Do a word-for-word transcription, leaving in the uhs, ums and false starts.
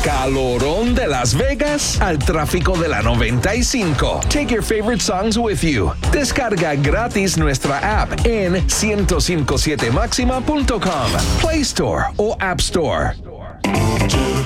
calorón de Las Vegas al tráfico de la noventa y cinco. Take your favorite songs with you. Descarga gratis nuestra app en ciento cincuenta y siete máxima punto com, Play Store o App Store.